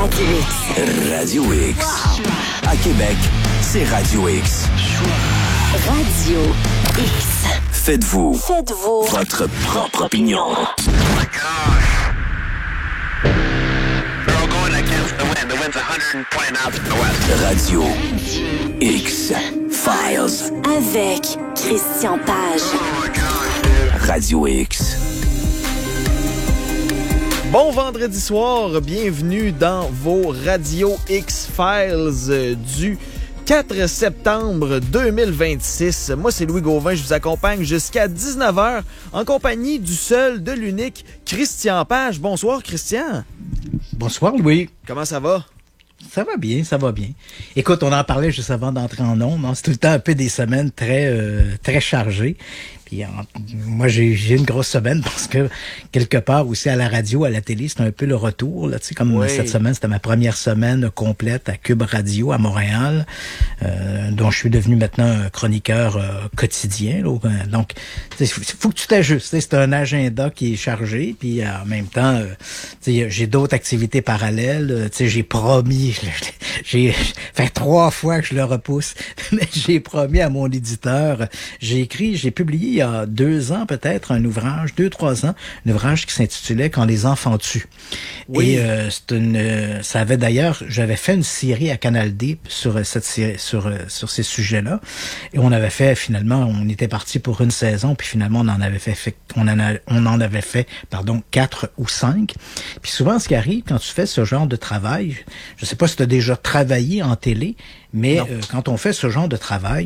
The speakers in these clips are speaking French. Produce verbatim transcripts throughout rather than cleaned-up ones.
Radio X. Radio X. Wow. À Québec, c'est Radio X. Radio X. Faites-vous. Faites-vous. Votre propre opinion. Oh my gosh. They're all going against the wind. The wind's one hundred twenty miles to the west. Radio X Files. Avec Christian Page. Oh my gosh. Radio X. Bon vendredi soir, bienvenue dans vos Radio X-Files du quatre septembre deux mille vingt-six. Moi, c'est Louis Gauvin, je vous accompagne jusqu'à dix-neuf heures en compagnie du seul, de l'unique Christian Page. Bonsoir, Christian. Bonsoir, Louis. Comment ça va? Ça va bien, ça va bien. Écoute, on en parlait juste avant d'entrer en ondes. C'est tout le temps un peu des semaines très euh, très chargées. Puis, en, moi, j'ai, j'ai une grosse semaine parce que quelque part aussi à la radio, à la télé, c'est un peu le retour. Là, tu sais, comme oui. Cette semaine, c'était ma première semaine complète à Cube Radio à Montréal, euh, dont je suis devenu maintenant un chroniqueur euh, quotidien. Là. Donc, il faut que tu t'ajustes. C'est un agenda qui est chargé. Puis en même temps, euh, j'ai d'autres activités parallèles. Tu sais, j'ai promis, j'ai fait trois fois que je le repousse, mais j'ai promis à mon éditeur, j'ai écrit, j'ai publié il y a deux ans peut-être un ouvrage, deux, trois ans, un ouvrage qui s'intitulait « Quand les enfants tuent ». Oui. Et euh, c'est une, euh, ça avait d'ailleurs, j'avais fait une série à Canal D sur cette série, sur euh, sur ces sujets-là, et on avait fait finalement, on était parti pour une saison, puis finalement on en avait fait, fait on en a, on en avait fait, pardon, quatre ou cinq. Puis souvent, ce qui arrive quand tu fais ce genre de travail, je sais pas si tu as déjà travaillé en télé, mais euh, quand on fait ce genre de travail,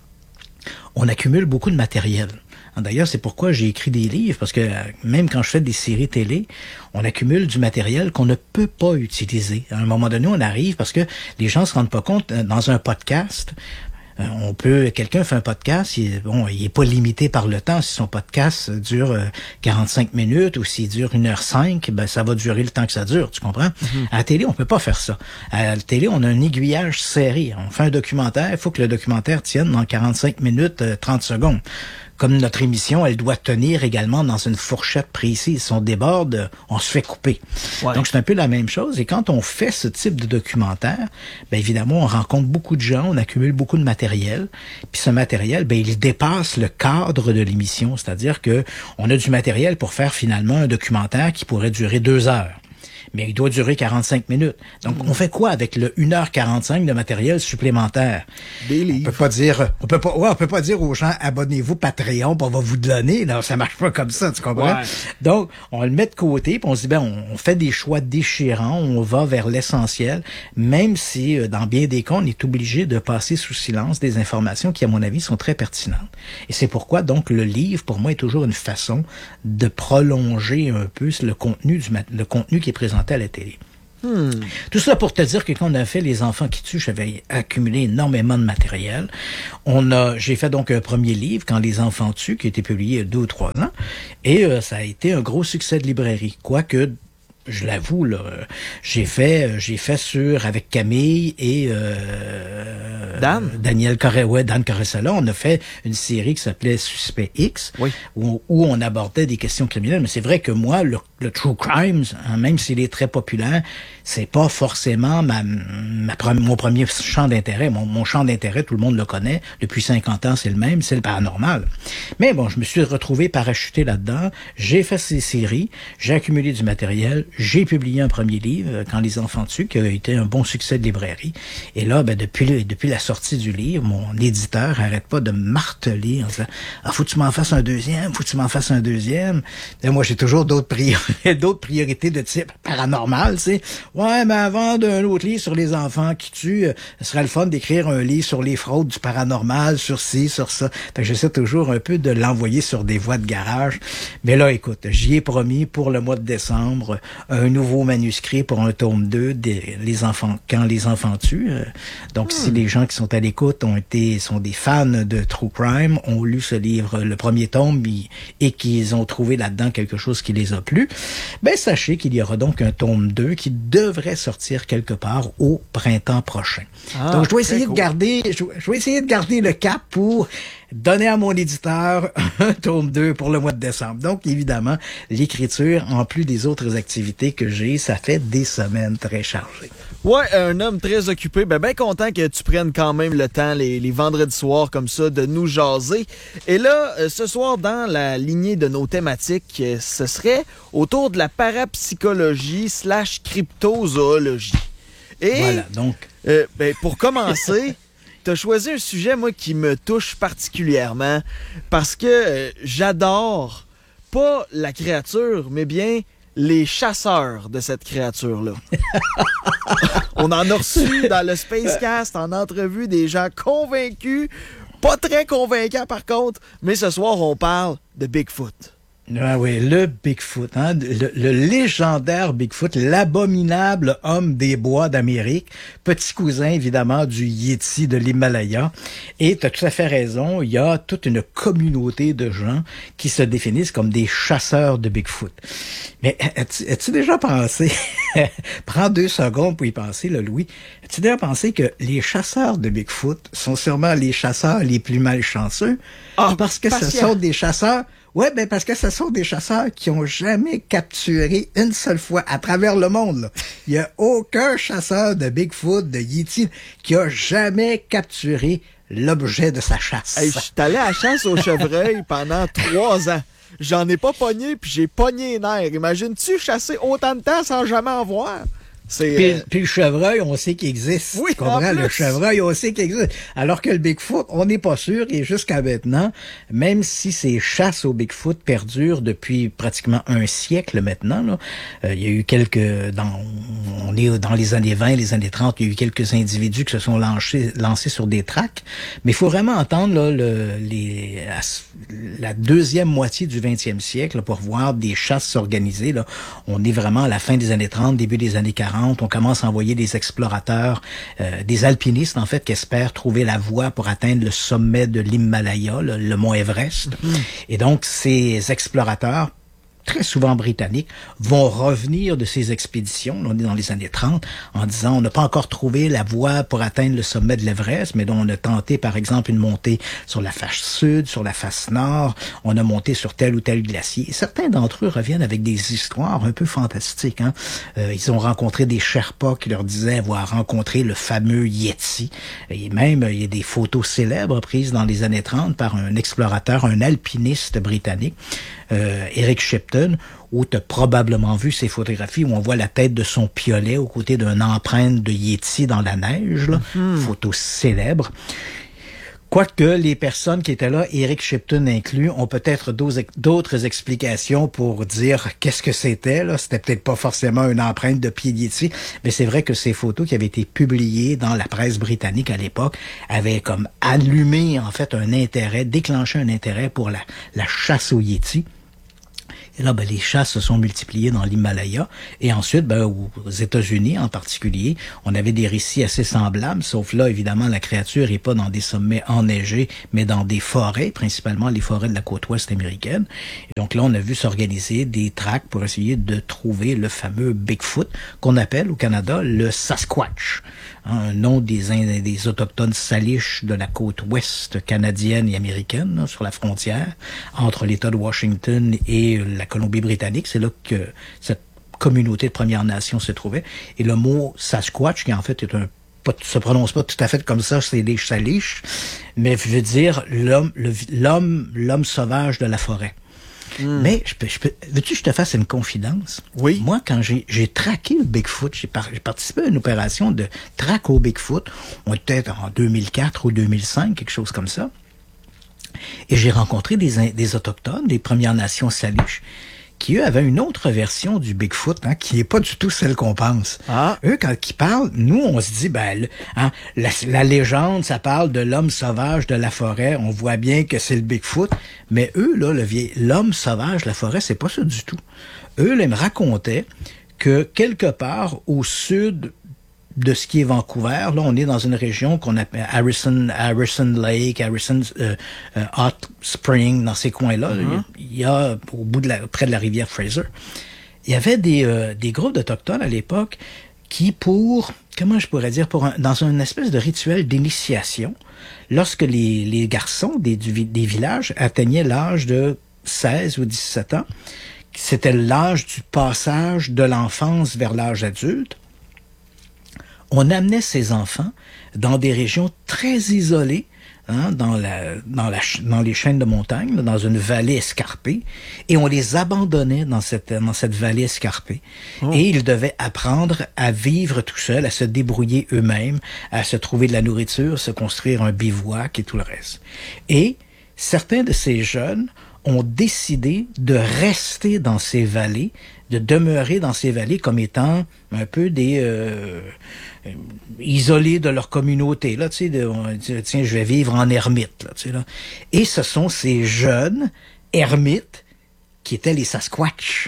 on accumule beaucoup de matériel. D'ailleurs, c'est pourquoi j'ai écrit des livres, parce que même quand je fais des séries télé, on accumule du matériel qu'on ne peut pas utiliser. À un moment donné, on arrive, parce que les gens se rendent pas compte, dans un podcast, on peut, quelqu'un fait un podcast, il, bon, il est pas limité par le temps. Si son podcast dure quarante-cinq minutes ou s'il dure une heure cinq, ben, ça va durer le temps que ça dure, tu comprends? Mm-hmm. À la télé, on peut pas faire ça. À la télé, on a un aiguillage serré. On fait un documentaire, il faut que le documentaire tienne dans quarante-cinq minutes, trente secondes. Comme notre émission, elle doit tenir également dans une fourchette précise. Si on déborde, on se fait couper. Ouais. Donc, c'est un peu la même chose. Et quand on fait ce type de documentaire, bien évidemment, on rencontre beaucoup de gens, on accumule beaucoup de matériel. Puis ce matériel, bien, il dépasse le cadre de l'émission. C'est-à-dire que on a du matériel pour faire finalement un documentaire qui pourrait durer deux heures. Mais il doit durer quarante-cinq minutes. Donc, mmh. on fait quoi avec le une heure quarante-cinq de matériel supplémentaire? Des livres. On peut pas dire, on peut pas, ouais, on peut pas dire aux gens, abonnez-vous Patreon, puis on va vous donner. Non, ça marche pas comme ça, tu comprends? Ouais. Donc, on le met de côté, puis on se dit, ben, on, on fait des choix déchirants, on va vers l'essentiel, même si, euh, dans bien des cas, on est obligé de passer sous silence des informations qui, à mon avis, sont très pertinentes. Et c'est pourquoi, donc, le livre, pour moi, est toujours une façon de prolonger un peu le contenu du, le contenu qui est présenté à la télé. Hmm. Tout ça pour te dire que quand on a fait Les enfants qui tuent, j'avais accumulé énormément de matériel. On a, j'ai fait donc un premier livre, Quand les enfants tuent, qui a été publié il y a deux ou trois ans, et euh, ça a été un gros succès de librairie. Quoique, je l'avoue, là, j'ai fait, j'ai fait sur, avec Camille et euh, Dan? Daniel Corre, ouais, Dan Caressala, on a fait une série qui s'appelait Suspect X, oui. où, où on abordait des questions criminelles. Mais c'est vrai que moi, le, le True Crimes, hein, même s'il est très populaire, c'est pas forcément ma, ma, mon premier champ d'intérêt. Mon, mon champ d'intérêt, tout le monde le connaît. Depuis cinquante ans, c'est le même, c'est le paranormal. Mais bon, je me suis retrouvé parachuté là-dedans. J'ai fait ces séries, j'ai accumulé du matériel. J'ai publié un premier livre, Quand les enfants tuent, qui a été un bon succès de librairie. Et là, ben, depuis, le, depuis la sortie du livre, mon éditeur arrête pas de marteler en disant « Ah, faut que tu m'en fasses un deuxième, faut que tu m'en fasses un deuxième. » Et moi, j'ai toujours d'autres priorités, d'autres priorités de type paranormal, tu sais. Ouais, mais avant d'un autre livre sur les enfants qui tuent, ce serait le fun d'écrire un livre sur les fraudes du paranormal, sur ci, sur ça. Fait que j'essaie toujours un peu de l'envoyer sur des voies de garage. Mais là, écoute, j'y ai promis pour le mois de décembre un nouveau manuscrit pour un tome deux des les enfants quand les enfants tuent. Donc, hmm. si les gens qui sont à l'écoute ont été sont des fans de True Crime, ont lu ce livre, le premier tome, et qu'ils ont trouvé là-dedans quelque chose qui les a plu, ben sachez qu'il y aura donc un tome deux qui devrait sortir quelque part au printemps prochain. Ah, donc, je dois essayer cool. de garder, je, je vais essayer de garder le cap pour donnez à mon éditeur un tome deux pour le mois de décembre. Donc, évidemment, l'écriture, en plus des autres activités que j'ai, ça fait des semaines très chargées. Ouais, un homme très occupé. Ben, bien content que tu prennes quand même le temps, les, les vendredis soirs comme ça, de nous jaser. Et là, euh, ce soir, dans la lignée de nos thématiques, euh, ce serait autour de la parapsychologie slash cryptozoologie. Et, voilà, donc... Euh, ben, pour commencer... T'as choisi un sujet, moi, qui me touche particulièrement parce que euh, j'adore pas la créature, mais bien les chasseurs de cette créature-là. On en a reçu dans le Spacecast en entrevue des gens convaincus, pas très convaincants par contre, mais ce soir, on parle de Bigfoot. Ah oui, le Bigfoot, hein, le, le légendaire Bigfoot, l'abominable homme des bois d'Amérique, petit cousin évidemment du Yéti de l'Himalaya. Et tu as tout à fait raison, il y a toute une communauté de gens qui se définissent comme des chasseurs de Bigfoot. Mais as-tu, as-tu déjà pensé, prends deux secondes pour y penser, là, Louis, as-tu déjà pensé que les chasseurs de Bigfoot sont sûrement les chasseurs les plus malchanceux? Ah, parce que patient. ce sont des chasseurs... Ouais, ben parce que ce sont des chasseurs qui ont jamais capturé une seule fois à travers le monde. Là. Il y a aucun chasseur de Bigfoot, de Yéti, qui a jamais capturé l'objet de sa chasse. Hey, je suis allé à la chasse au chevreuil pendant trois ans. J'en ai pas pogné, puis j'ai pogné les nerfs. Imagines-tu chasser autant de temps sans jamais en voir? C'est, Puis, euh... puis le chevreuil, on sait qu'il existe. Oui, tu comprends? en Le plus. chevreuil, on sait qu'il existe. Alors que le Bigfoot, on n'est pas sûr. Et jusqu'à maintenant, même si ces chasses au Bigfoot perdurent depuis pratiquement un siècle maintenant, là, euh, il y a eu quelques... Dans, on est dans les années vingt, les années trente, il y a eu quelques individus qui se sont lancés, lancés sur des tracks. Mais il faut vraiment entendre là, le, les, la, la deuxième moitié du vingtième siècle là, pour voir des chasses s'organiser. Là. On est vraiment à la fin des années trente, début des années quarante. On commence à envoyer des explorateurs, euh, des alpinistes en fait, qui espèrent trouver la voie pour atteindre le sommet de l'Himalaya, le, le mont Everest. Mm-hmm. Et donc, ces explorateurs, très souvent britanniques, vont revenir de ces expéditions, on est dans les années trente, en disant on n'a pas encore trouvé la voie pour atteindre le sommet de l'Everest, mais dont on a tenté par exemple une montée sur la face sud, sur la face nord, on a monté sur tel ou tel glacier. Et certains d'entre eux reviennent avec des histoires un peu fantastiques. Hein? Euh, ils ont rencontré des Sherpas qui leur disaient avoir rencontré le fameux Yéti. Et même, il y a des photos célèbres prises dans les années trente par un explorateur, un alpiniste britannique, euh, Eric Shipton, où tu as probablement vu ces photographies où on voit la tête de son piolet aux côtés d'une empreinte de Yéti dans la neige, là. Mm-hmm. Photo célèbre. Quoique les personnes qui étaient là, Eric Shipton inclus, ont peut-être d'autres explications pour dire qu'est-ce que c'était. Là, c'était peut-être pas forcément une empreinte de pied de Yéti, mais c'est vrai que ces photos qui avaient été publiées dans la presse britannique à l'époque avaient comme allumé en fait un intérêt, déclenché un intérêt pour la, la chasse au Yéti. Et là, ben, les chasses se sont multipliées dans l'Himalaya. Et ensuite, ben, aux États-Unis en particulier, on avait des récits assez semblables, sauf là, évidemment, la créature n'est pas dans des sommets enneigés, mais dans des forêts, principalement les forêts de la côte ouest américaine. Et donc là, on a vu s'organiser des tracks pour essayer de trouver le fameux Bigfoot, qu'on appelle au Canada le Sasquatch. Un nom des, des autochtones salish de la côte ouest canadienne et américaine, là, sur la frontière, entre l'État de Washington et la Colombie-Britannique. C'est là que cette communauté de Premières Nations se trouvait. Et le mot Sasquatch, qui en fait est un pas, se prononce pas tout à fait comme ça, c'est des salish, mais veut dire l'homme, le, l'homme, l'homme sauvage de la forêt. Mm. Mais je peux, je peux, veux-tu que je te fasse une confidence? Oui. Moi, quand j'ai, j'ai traqué le Bigfoot, j'ai, par, j'ai participé à une opération de traque au Bigfoot, on était en deux mille quatre ou deux mille cinq, quelque chose comme ça. Et j'ai rencontré des, des Autochtones, des Premières Nations salish, qui, eux, avaient une autre version du Bigfoot, hein, qui n'est pas du tout celle qu'on pense. Ah. Eux, quand ils parlent, nous, on se dit, ben, le, hein, la, la légende, ça parle de l'homme sauvage de la forêt. On voit bien que c'est le Bigfoot. Mais eux, là, le vieil, l'homme sauvage de la forêt, c'est pas ça du tout. Eux, là, ils me racontaient que quelque part au sud de ce qui est Vancouver, là, on est dans une région qu'on appelle Harrison, Harrison Lake, Harrison euh, euh, Hot Spring, dans ces coins-là. Mm-hmm. Il y a, au bout de la, près de la rivière Fraser, il y avait des, euh, des groupes d'Autochtones à l'époque qui pour, comment je pourrais dire, pour un, dans une espèce de rituel d'initiation, lorsque les, les garçons des, du, des villages atteignaient l'âge de seize ou dix-sept ans, c'était l'âge du passage de l'enfance vers l'âge adulte, on amenait ces enfants dans des régions très isolées, hein, dans, la, dans, la, dans les chaînes de montagne, dans une vallée escarpée, et on les abandonnait dans cette, dans cette vallée escarpée. Oh. Et ils devaient apprendre à vivre tout seuls, à se débrouiller eux-mêmes, à se trouver de la nourriture, se construire un bivouac et tout le reste. Et certains de ces jeunes ont décidé de rester dans ces vallées, de demeurer dans ces vallées comme étant un peu des euh, isolés de leur communauté. Là, tu sais, de, on dit, tiens, je vais vivre en ermite. Là, tu sais, là. Et ce sont ces jeunes ermites qui étaient les Sasquatch.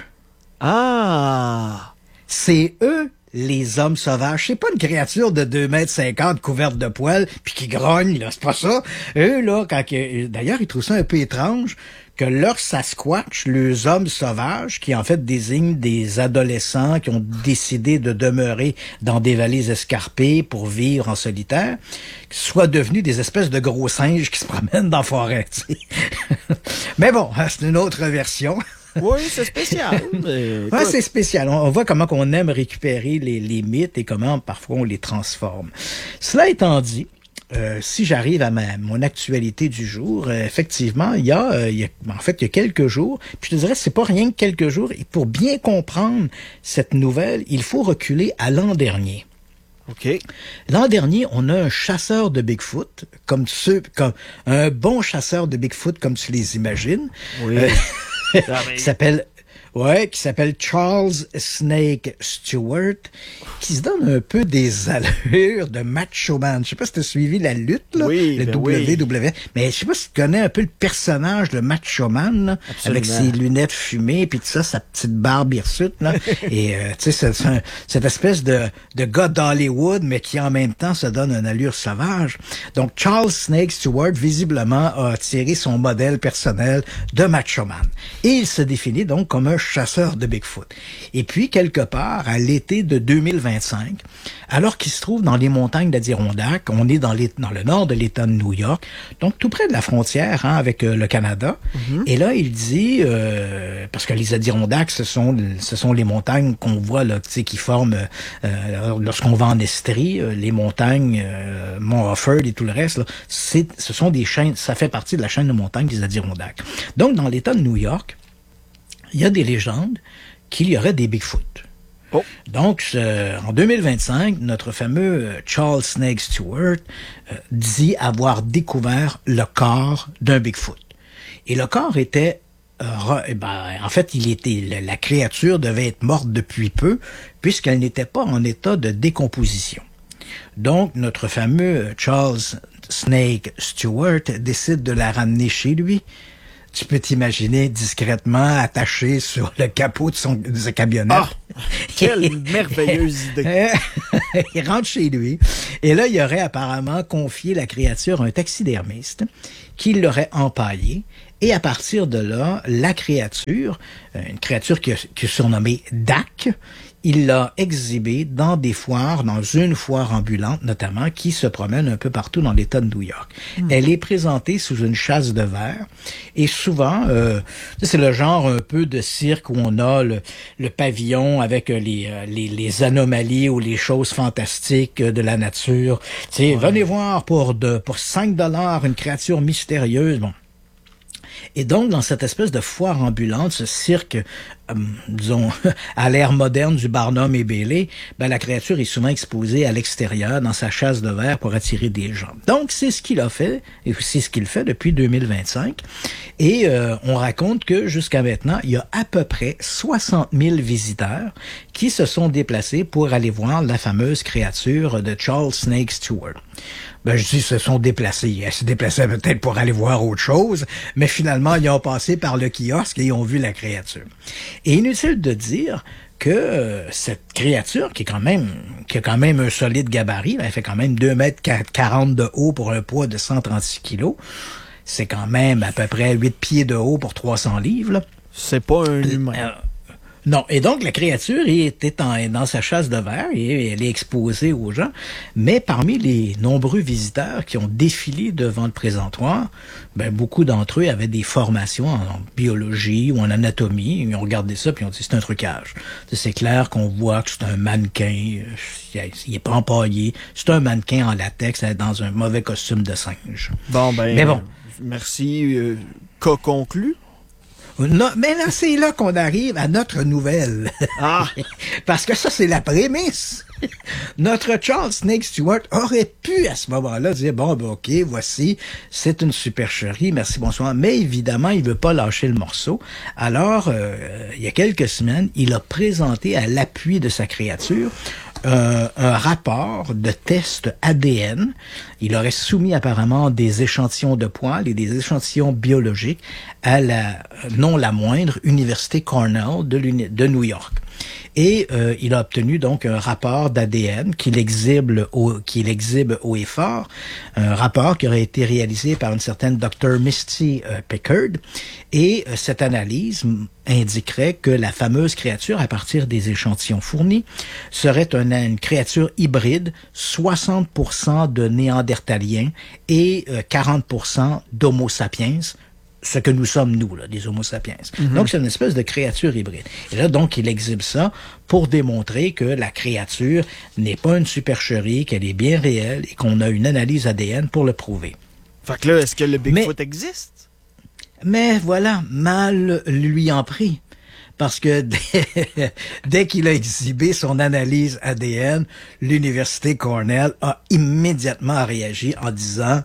Ah! C'est eux les hommes sauvages. C'est pas une créature de deux mètres cinquante couverte de poils puis qui grogne, là, c'est pas ça. Eux, là, quand que, d'ailleurs, ils trouvent ça un peu étrange que leurs Sasquatch, les hommes sauvages, qui en fait désignent des adolescents qui ont décidé de demeurer dans des vallées escarpées pour vivre en solitaire, soient devenus des espèces de gros singes qui se promènent dans la forêt. Tu sais. Mais bon, c'est une autre version. Oui, c'est spécial. Mais, ouais, c'est spécial. On, on voit comment on aime récupérer les, les mythes et comment parfois on les transforme. Cela étant dit, Euh, si j'arrive à ma, mon actualité du jour, euh, effectivement, il y a, euh, il y a, en fait, il y a quelques jours, puis je te dirais, c'est pas rien que quelques jours, et pour bien comprendre cette nouvelle, il faut reculer à l'an dernier. OK. L'an dernier, on a un chasseur de Bigfoot, comme ceux, comme un bon chasseur de Bigfoot, comme tu les imagines. Oui. Euh, qui s'appelle Ouais, qui s'appelle Charles Snake Stewart, qui se donne un peu des allures de macho man. Je sais pas si tu as suivi la lutte, là, oui, le ben W W E, oui. mais je sais pas si tu connais un peu le personnage de macho man, là, avec ses lunettes fumées, puis tout ça, sa petite barbe hirsute, là. Et euh, tu sais, c'est, c'est un, cette espèce de, de gars d'Hollywood, mais qui en même temps se donne une allure sauvage. Donc, Charles Snake Stewart, visiblement, a tiré son modèle personnel de macho man. Et il se définit donc comme un chasseur de Bigfoot. Et puis, quelque part, à l'été de deux mille vingt-cinq, alors qu'il se trouve dans les montagnes d'Adirondack, on est dans, les, dans le nord de l'État de New York, donc tout près de la frontière hein, avec euh, le Canada. Mm-hmm. Et là, il dit, euh, parce que les Adirondacks, ce sont, ce sont les montagnes qu'on voit là, tu sais, qui forment, euh, lorsqu'on va en Estrie, euh, les montagnes, euh, Mont Offord et tout le reste, là, c'est, ce sont des chaînes, ça fait partie de la chaîne de montagnes des Adirondacks. Donc, dans l'État de New York, il y a des légendes qu'il y aurait des Bigfoot. Oh. Donc, euh, en deux mille vingt-cinq, notre fameux Charles Snake Stewart euh, dit avoir découvert le corps d'un Bigfoot. Et le corps était... Euh, re, ben, en fait, il était la, la créature devait être morte depuis peu, puisqu'elle n'était pas en état de décomposition. Donc, notre fameux Charles Snake Stewart décide de la ramener chez lui. Tu peux t'imaginer discrètement attaché sur le capot de, son, de sa camionnette. Oh, quelle merveilleuse idée! Il rentre chez lui. Et là, il aurait apparemment confié la créature à un taxidermiste qui l'aurait empaillé. Et à partir de là, la créature, une créature qui est surnommée Dak, il l'a exhibée dans des foires, dans une foire ambulante notamment, qui se promène un peu partout dans l'État de New York. Mmh. Elle est présentée sous une chasse de verre et souvent, euh, c'est le genre un peu de cirque où on a le, le pavillon avec les, les, les anomalies ou les choses fantastiques de la nature. Tu sais, ouais. Venez voir pour, de, pour cinq dollars une créature mystérieuse. Bon. Et donc, dans cette espèce de foire ambulante, ce cirque, euh, disons, à l'ère moderne du Barnum et Bailey, ben, la créature est souvent exposée à l'extérieur, dans sa chasse de verre, pour attirer des gens. Donc, c'est ce qu'il a fait, et c'est ce qu'il fait depuis deux mille vingt-cinq. Et euh, on raconte que, jusqu'à maintenant, il y a à peu près soixante mille visiteurs qui se sont déplacés pour aller voir la fameuse créature de Charles Snake Stewart. Ben, je dis, se sont déplacés. Ils se déplaçaient peut-être pour aller voir autre chose, mais finalement, ils ont passé par le kiosque et ils ont vu la créature. Et inutile de dire que euh, cette créature, qui est quand même, qui a quand même un solide gabarit, elle fait quand même deux mètres quarante de haut pour un poids de cent trente-six kilos, c'est quand même à peu près huit pieds de haut pour trois cents livres, là. C'est pas un humain. Euh, Non. Et donc, la créature elle était en, dans sa chasse de verre et elle est exposée aux gens. Mais parmi les nombreux visiteurs qui ont défilé devant le présentoir, ben, beaucoup d'entre eux avaient des formations en, en biologie ou en anatomie. Ils ont regardé ça puis ils ont dit c'est un trucage. C'est clair qu'on voit que c'est un mannequin. Il est pas empaillé. C'est un mannequin en latex dans un mauvais costume de singe. Bon, ben, mais bon. Merci. Euh, cas conclu. Non, mais là, c'est là qu'on arrive à notre nouvelle. Ah! Parce que ça, c'est la prémisse. Notre Charles Snake Stewart aurait pu, à ce moment-là, dire, bon, ben, OK, voici, c'est une supercherie, merci, bonsoir. Mais évidemment, il veut pas lâcher le morceau. Alors, euh, il y a quelques semaines, il a présenté à l'appui de sa créature Euh, un rapport de test A D N. Il aurait soumis apparemment des échantillons de poils et des échantillons biologiques à la, non la moindre, Université Cornell de, de New York. Et euh, il a obtenu donc un rapport d'A D N qu'il exhibe au, qu'il exhibe haut et fort, un rapport qui aurait été réalisé par une certaine docteur Misty euh, Pickard. Et euh, cette analyse indiquerait que la fameuse créature, à partir des échantillons fournis, serait une, une créature hybride, soixante pour cent de néandertaliens et euh, quarante pour cent d'homo sapiens, ce que nous sommes, nous, là, des homo sapiens. Mm-hmm. Donc, c'est une espèce de créature hybride. Et là, donc, il exhibe ça pour démontrer que la créature n'est pas une supercherie, qu'elle est bien réelle et qu'on a une analyse A D N pour le prouver. Fait que là, est-ce que le Bigfoot mais, existe? Mais voilà, mal lui en prie. Parce que dès, dès qu'il a exhibé son analyse A D N, l'Université Cornell a immédiatement réagi en disant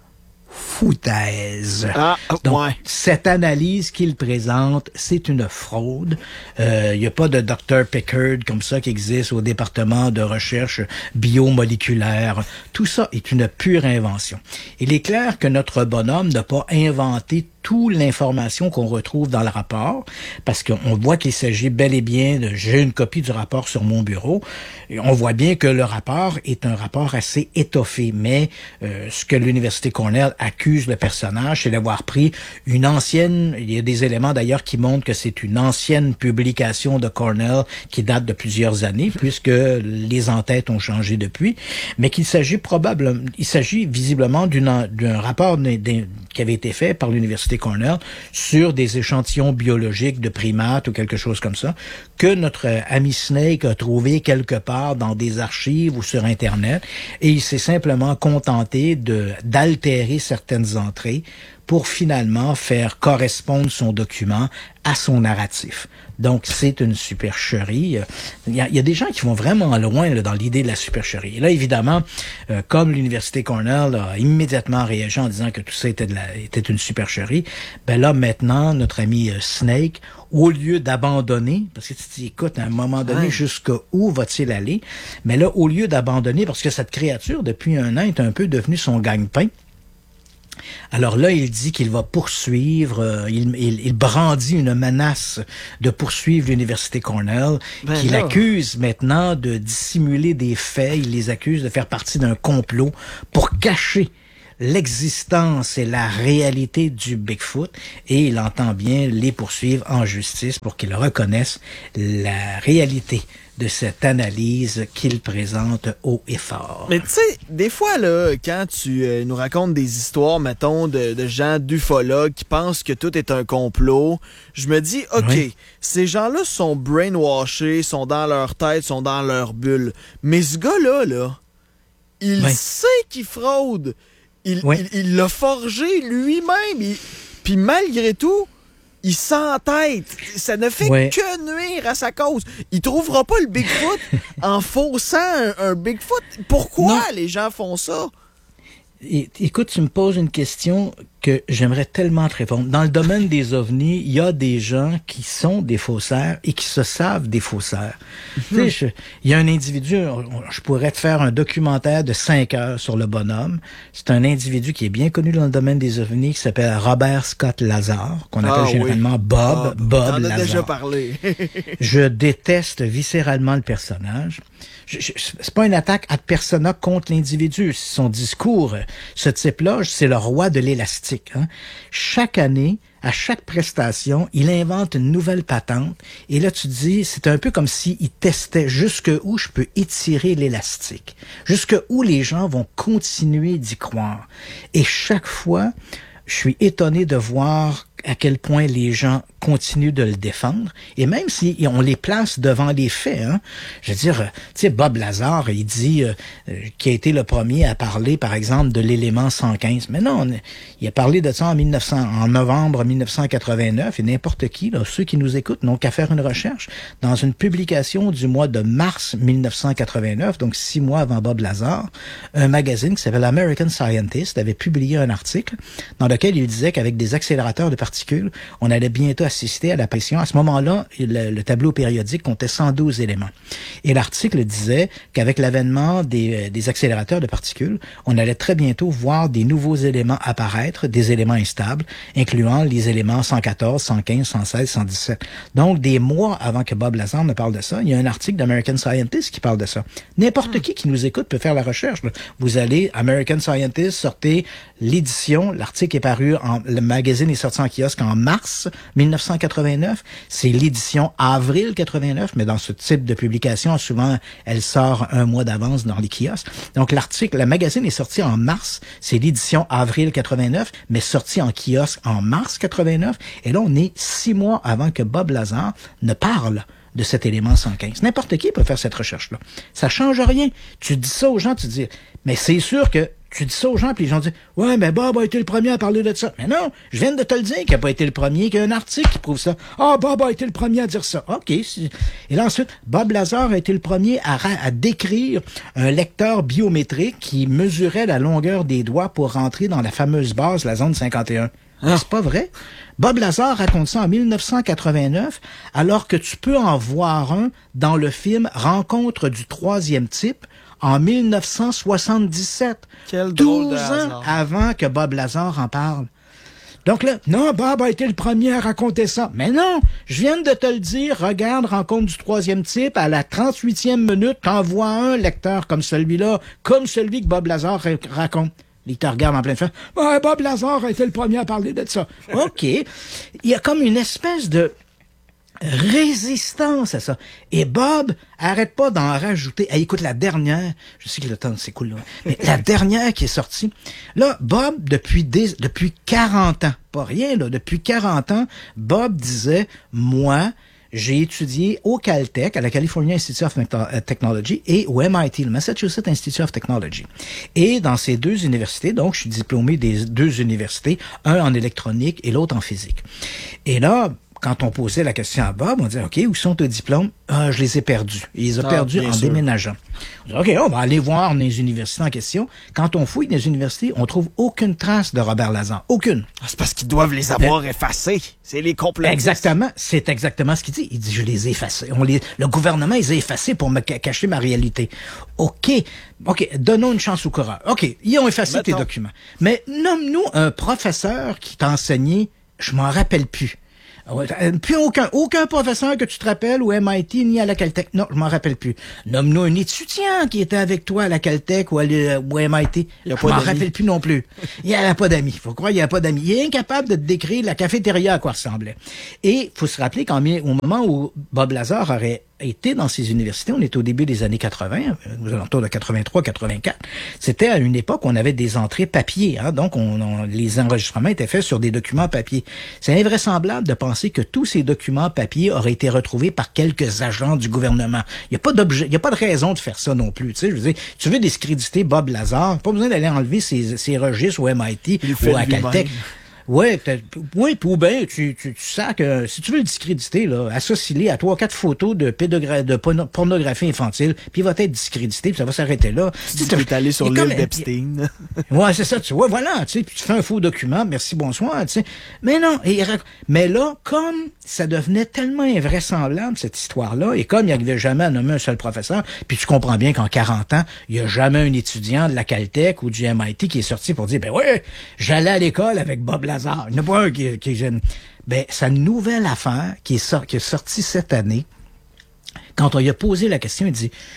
foutaise. Ah, Donc, ouais. cette analyse qu'il présente, c'est une fraude. Il euh, n'y a pas de docteur Pickard comme ça qui existe au département de recherche biomoléculaire. Tout ça est une pure invention. Il est clair que notre bonhomme n'a pas inventé toute l'information qu'on retrouve dans le rapport, parce qu'on voit qu'il s'agit bel et bien de... J'ai une copie du rapport sur mon bureau. Et on voit bien que le rapport est un rapport assez étoffé, mais euh, ce que l'Université Cornell accuse le personnage, c'est d'avoir pris une ancienne... Il y a des éléments d'ailleurs qui montrent que c'est une ancienne publication de Cornell qui date de plusieurs années, puisque les entêtes ont changé depuis, mais qu'il s'agit probablement... Il s'agit visiblement d'une, d'un rapport d'un, d'un, qui avait été fait par l'Université Cornell sur des échantillons biologiques de primates ou quelque chose comme ça, que notre ami Snake a trouvé quelque part dans des archives ou sur Internet, et il s'est simplement contenté de d'altérer certaines entrées pour finalement faire correspondre son document à son narratif. Donc, c'est une supercherie. Il y a, il y a des gens qui vont vraiment loin là, dans l'idée de la supercherie. Et là, évidemment, euh, comme l'Université Cornell a immédiatement réagi en disant que tout ça était, de la, était une supercherie, ben là, maintenant, notre ami euh, Snake, au lieu d'abandonner, parce que tu te dis, écoute, à un moment donné, ouais. jusqu'où va-t-il aller? Mais là, au lieu d'abandonner, parce que cette créature, depuis un an, est un peu devenue son gagne-pain, alors là, il dit qu'il va poursuivre, euh, il, il, il brandit une menace de poursuivre l'Université Cornell, ben qu'il là. accuse maintenant de dissimuler des faits, il les accuse de faire partie d'un complot pour cacher l'existence et la réalité du Bigfoot, et il entend bien les poursuivre en justice pour qu'ils reconnaissent la réalité de cette analyse qu'il présente haut et fort. Mais tu sais, des fois, là, quand tu euh, nous racontes des histoires, mettons, de, de gens d'ufologues qui pensent que tout est un complot, je me dis, OK, oui. ces gens-là sont brainwashés, sont dans leur tête, sont dans leur bulle. Mais ce gars-là, là, il oui. sait qu'il fraude. Il, oui. il, il l'a forgé lui-même. Il... Puis malgré tout, il s'entête. Ça ne fait ouais. que nuire à sa cause. Il trouvera pas le Bigfoot en faussant un, un Bigfoot. Pourquoi non. les gens font ça? Et, écoute, tu me poses une question que j'aimerais tellement te répondre. Dans le domaine des ovnis, il y a des gens qui sont des faussaires et qui se savent des faussaires. Mm-hmm. Tu sais, il y a un individu, je pourrais te faire un documentaire de cinq heures sur le bonhomme. C'est un individu qui est bien connu dans le domaine des ovnis, qui s'appelle Robert Scott Lazar, qu'on appelle ah, généralement oui. Bob, ah, Bob Lazar. T'en as déjà parlé. Je déteste viscéralement le personnage. je, je, c'est pas une attaque ad persona contre l'individu. Son discours, ce type-là, c'est le roi de l'élastique. Hein. Chaque année, à chaque prestation, il invente une nouvelle patente. Et là, tu te dis, c'est un peu comme s'il testait jusqu'où je peux étirer l'élastique. Jusqu'où les gens vont continuer d'y croire. Et chaque fois, je suis étonné de voir à quel point les gens continuent de le défendre, et même si on les place devant les faits, hein. Je veux dire, tu sais, Bob Lazar, il dit euh, qu'il a été le premier à parler, par exemple, de l'élément cent quinze. Mais non, on, il a parlé de ça en, mille neuf cents, en novembre mille neuf cent quatre-vingt-neuf, et n'importe qui, là, ceux qui nous écoutent, n'ont qu'à faire une recherche. Dans une publication du mois de mars mille neuf cent quatre-vingt-neuf, donc six mois avant Bob Lazar, un magazine qui s'appelle American Scientist avait publié un article dans lequel il disait qu'avec des accélérateurs de particules, on allait bientôt assister à l'apparition. À ce moment-là, le, le tableau périodique comptait cent douze éléments. Et l'article disait qu'avec l'avènement des, des accélérateurs de particules, on allait très bientôt voir des nouveaux éléments apparaître, des éléments instables, incluant les éléments cent quatorze, cent quinze, cent seize, cent dix-sept. Donc, des mois avant que Bob Lazar ne parle de ça, il y a un article d'American Scientist qui parle de ça. N'importe mmh. qui qui nous écoute peut faire la recherche. Là. Vous allez, American Scientist, sortez l'édition, l'article est paru, en, le magazine est sorti en kiosque en mars mille neuf cent quatre-vingt-neuf. C'est l'édition avril quatre-vingt-neuf, mais dans ce type de publication, souvent, elle sort un mois d'avance dans les kiosques. Donc, l'article, le magazine est sorti en mars. C'est l'édition avril quatre-vingt-neuf, mais sorti en kiosque en mars quatre-vingt-neuf. Et là, on est six mois avant que Bob Lazar ne parle de cet élément cent quinze. N'importe qui peut faire cette recherche-là. Ça change rien. Tu dis ça aux gens, tu dis, mais c'est sûr que tu dis ça aux gens, puis les gens disent « Ouais, mais Bob a été le premier à parler de ça. » Mais non, je viens de te le dire qu'il n'a pas été le premier, qu'il y a un article qui prouve ça. « Ah, Bob a été le premier à dire ça. » OK. Et là, ensuite, Bob Lazar a été le premier à, à décrire un lecteur biométrique qui mesurait la longueur des doigts pour rentrer dans la fameuse base, la zone cinquante et un. Ah. C'est pas vrai? Bob Lazar raconte ça en mille neuf cent quatre-vingt-neuf, alors que tu peux en voir un dans le film Rencontre du troisième type, en mille neuf cent soixante-dix-sept, Quel douze ans avant que Bob Lazar en parle. Donc là, non, Bob a été le premier à raconter ça. Mais non, je viens de te le dire, regarde, Rencontre du troisième type, à la trente-huitième minute, t'en vois un lecteur comme celui-là, comme celui que Bob Lazar raconte. Il te regarde en pleine face. Ouais, Bob Lazar a été le premier à parler de ça. OK. Il y a comme une espèce de résistance à ça. Et Bob arrête pas d'en rajouter. Hey, écoute, la dernière, je sais que le temps c'est cool, là, mais la dernière qui est sortie, là, Bob, depuis des, depuis quarante ans, pas rien, là, depuis quarante ans, Bob disait, moi, j'ai étudié au Caltech, à la California Institute of Technology, et au M I T, le Massachusetts Institute of Technology. Et dans ces deux universités, donc, je suis diplômé des deux universités, un en électronique et l'autre en physique. Et là, quand on posait la question à Bob, on disait, OK, où sont tes diplômes? Ah, je les ai perdus. Il les a ah, perdus en sûr. déménageant. On dit, OK, on va aller voir les universités en question. Quand on fouille les universités, on trouve aucune trace de Robert Lazar. Aucune. Ah, c'est parce qu'ils doivent les avoir Mais, effacés. C'est les complotistes. Exactement. C'est exactement ce qu'il dit. Il dit, je les ai effacés. On les, le gouvernement, ils les a effacés pour me cacher ma réalité. OK. OK. Donnons une chance au coureur. OK. Ils ont effacé Mettons. tes documents. Mais nomme-nous un professeur qui t'a enseigné, je m'en rappelle plus. Puis aucun, aucun professeur que tu te rappelles au M I T ni à la Caltech. Non, je m'en rappelle plus. Nomme-nous un étudiant qui était avec toi à la Caltech ou à au M I T. Je m'en rappelle plus non plus. Il n'y a pas d'amis. Faut croire qu'il n'y a pas d'amis. Il est incapable de te décrire la cafétéria à quoi ressemblait. Et faut se rappeler qu'au moment où Bob Lazar aurait été dans ces universités, on était au début des années quatre-vingts, aux alentours de quatre-vingt-trois quatre-vingt-quatre, c'était à une époque où on avait des entrées papier, hein, donc on, on, les enregistrements étaient faits sur des documents papier. C'est invraisemblable de penser que tous ces documents papier auraient été retrouvés par quelques agents du gouvernement. Il n'y a pas d'objet, il y a pas de raison de faire ça non plus. Tu sais, je veux dire, tu veux discréditer Bob Lazar, pas besoin d'aller enlever ses, ses registres au M I T ou à Caltech. Ouais, peut-être. Oui, ou bien, tu, tu, tu sens que si tu veux le discréditer, là, associe-le à trois, quatre photos de pédogra- de pornographie infantile, puis il va être discrédité, puis ça va s'arrêter là. Tu es allé sur l'île d'Epstein. Ouais, c'est ça, tu vois, voilà, tu sais, puis tu fais un faux document, merci, bonsoir, tu sais. Mais non, et, mais là, comme ça devenait tellement invraisemblable, cette histoire-là, et comme il n'y avait jamais à nommer un seul professeur, puis tu comprends bien qu'en quarante ans, il n'y a jamais un étudiant de la Caltech ou du M I T qui est sorti pour dire, ben ouais, j'allais à l'école avec Bob Lazar. Il n'y en a pas un qui, qui est jeune. Ben, sa nouvelle affaire qui est, sor- qui est sortie cette année, quand on lui a posé la question, il dit,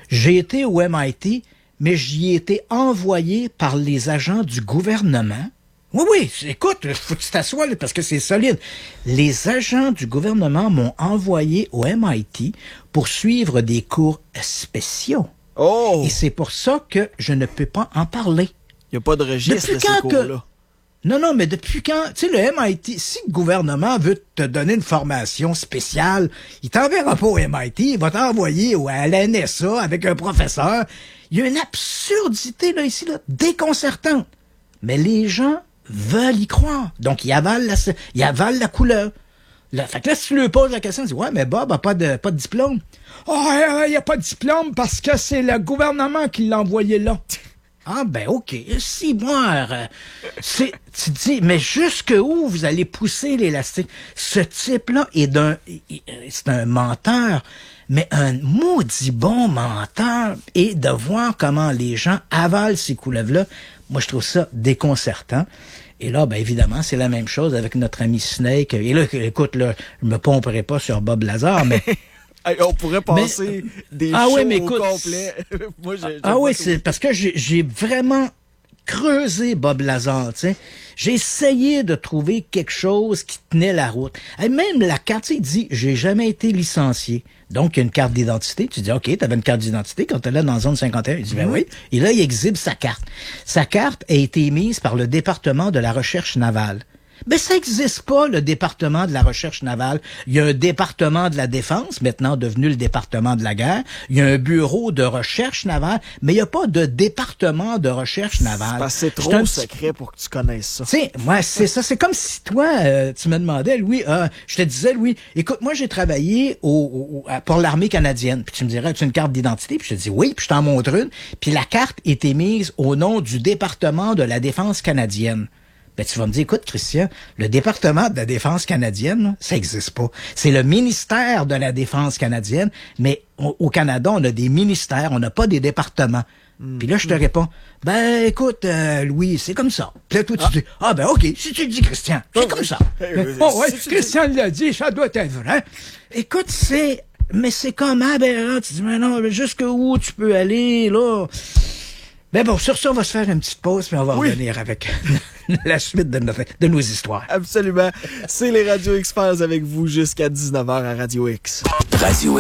J'ai été au M I T, mais j'y ai été envoyé par les agents du gouvernement. Oui, oui, écoute, faut que tu t'assoies, là, parce que c'est solide. Les agents du gouvernement m'ont envoyé au M I T pour suivre des cours spéciaux. Oh! Et c'est pour ça que je ne peux pas en parler. Il n'y a pas de registre de ces cours-là. Que... Non, non, mais depuis quand... Tu sais, le M I T, si le gouvernement veut te donner une formation spéciale, il t'enverra pas au M I T, il va t'envoyer à la N S A avec un professeur. Il y a une absurdité, là, ici, là, déconcertante. Mais les gens veulent y croire. Donc, ils avalent la, ils avalent la couleur. Là, fait que là, si tu lui poses la question, tu dis, ouais, mais Bob a pas de, pas de diplôme. Oh, il n'y a pas de diplôme parce que c'est le gouvernement qui l'a envoyé là. Ah, ben, OK. Si, moi, euh, c'est, tu te dis, mais jusqu'où vous allez pousser l'élastique? Ce type-là est d'un, c'est un menteur, mais un maudit bon menteur. Et de voir comment les gens avalent ces couleuvres-là, moi, je trouve ça déconcertant. Et là, ben évidemment, c'est la même chose avec notre ami Snake. Et là, écoute, là, je me pomperai pas sur Bob Lazar, mais... On pourrait passer mais, des ah shows ouais, mais écoute, au complet. Moi, j'ai, j'ai ah oui, c'est parce que j'ai, j'ai vraiment creusé Bob Lazar, tu sais. J'ai essayé de trouver quelque chose qui tenait la route. Et même la carte, il dit, j'ai jamais été licencié. Donc, il y a une carte d'identité. Tu dis, OK, tu avais une carte d'identité quand tu es là dans la zone cinquante et un. Il dit, ben mmh. oui. Et là, il exhibe sa carte. Sa carte a été émise par le département de la recherche navale. Ben, ça n'existe pas, le département de la recherche navale. Il y a un département de la défense, maintenant devenu le département de la guerre. Il y a un bureau de recherche navale, mais il n'y a pas de département de recherche navale. C'est, parce que c'est trop un... secret pour que tu connaisses ça. Tu sais, moi, c'est ça. C'est comme si toi, euh, tu me demandais, Louis, euh, je te disais, Louis, écoute, moi, j'ai travaillé au, au, pour l'armée canadienne. Puis tu me dirais, as-tu une carte d'identité? Puis je te dis, oui, puis je t'en montre une. Puis la carte est émise au nom du département de la défense canadienne. Ben, tu vas me dire, écoute, Christian, le département de la défense canadienne, là, ça existe pas. C'est le ministère de la défense canadienne, mais au, au Canada, on a des ministères, on n'a pas des départements. Mm. Puis là, je te réponds, ben, écoute, euh, Louis, c'est comme ça. Puis là, toi, tu ah. dis, ah ben, OK, si tu le dis, Christian, c'est oh, comme ça. Hey, oh, ouais, si Christian l'a dit, ça doit être vrai. Écoute, c'est, mais c'est comme aberrant. Tu dis, mais non, jusqu'où tu peux aller, là? Ben bon, sur ça, on va se faire une petite pause, puis on va oui. revenir avec la suite de, notre, de nos histoires. Absolument. C'est les Radio X-Files avec vous jusqu'à dix-neuf heures à Radio X. Radio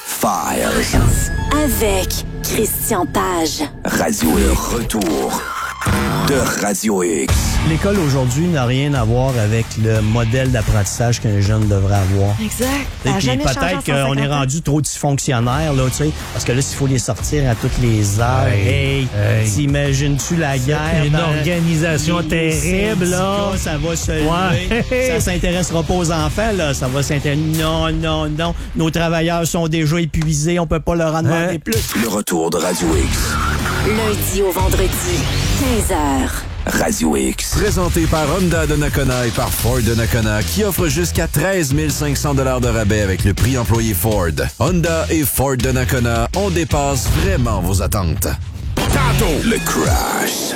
X-Files. Avec Christian Page. Radio Le retour de Radio X. L'école aujourd'hui n'a rien à voir avec le modèle d'apprentissage qu'un jeune devrait avoir. Exact. Et puis peut-être qu'on est rendu trop dysfonctionnaire, là, tu sais, parce que là, s'il faut les sortir à toutes les heures, hey, hey, t'imagines-tu la guerre? Une ben, organisation terrible, là. Ça va se lever. Ouais. Ça s'intéressera pas aux enfants, là. Ça va s'intéresser. Non, non, non. Nos travailleurs sont déjà épuisés. On peut pas leur en demander hein? plus. Le retour de Radio X. Lundi au vendredi, quinze heures. Radio X. Présenté par Honda de Nakona et par Ford de Nakona, qui offre jusqu'à treize mille cinq cents dollars de rabais avec le prix employé Ford. Honda et Ford de Nakona, on dépasse vraiment vos attentes. Tantôt, le crash.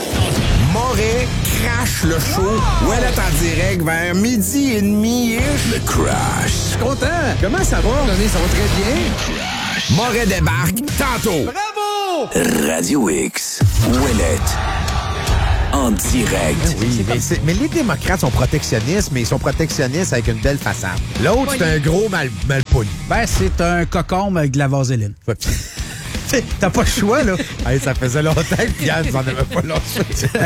Moret crash le show. Ouais, là, en direct vers midi et demi-ish. Le crash. Je suis content. Comment ça va? Donné, ça va très bien. Moret débarque tantôt. Bravo! Radio X. Ouellette. En direct. Oui, mais, c'est, mais les démocrates sont protectionnistes, mais ils sont protectionnistes avec une belle façade. L'autre, c'est un gros mal, mal poli. Ben, c'est un cocombe avec de la vaseline. T'as pas le choix, là. Hey, ça faisait longtemps que Yann n'en avait pas lâché.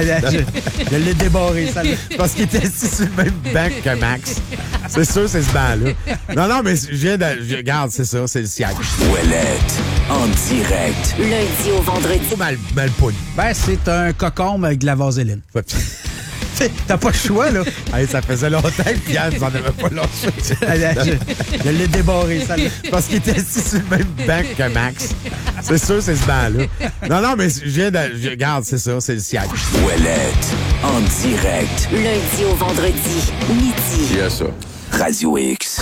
Je, je l'ai débarré, ça. Parce qu'il était assis sur le même banc que Max. C'est sûr, c'est ce banc-là. Non, non, mais je viens de... Je, regarde, c'est ça, c'est le siège. Ouellette, en direct. Lundi au vendredi. Mal, mal poli. Ben, c'est un cocombe avec de la vaseline. T'as pas le choix, là. Hey, ça faisait longtemps que Yann n'en avait pas lâché. je, je l'ai débarré, ça. Parce qu'il était assis sur le même banc que Max. C'est sûr, c'est ce banc-là. Non, non, mais je viens de... Je, regarde, c'est ça, c'est le siège. Ouellette, en direct. Lundi au vendredi, midi. Yes, ça. Radio X.